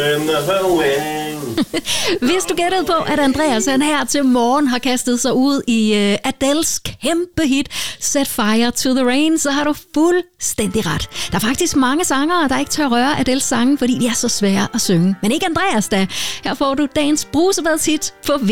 another wing. Hvis du gættede på, at Andreas han her til morgen har kastet sig ud i Adels kæmpe hit Set Fire to the Rain, så har du fuldstændig ret. Der er faktisk mange sangere, der ikke tør røre Adels sange, fordi de er så svære at synge. Men ikke Andreas da. Her får du dagens brusebadshit på